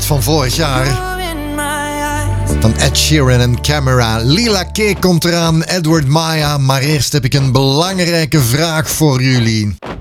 hit van vorig jaar. Van Ed Sheeran en Camera. Lila K komt eraan, Edward Maya. Maar eerst heb ik een belangrijke vraag voor jullie.